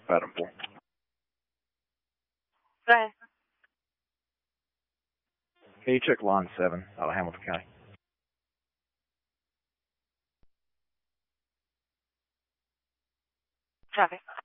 Item 4. Go ahead. Can you check line 7 out of Hamilton County? Traffic.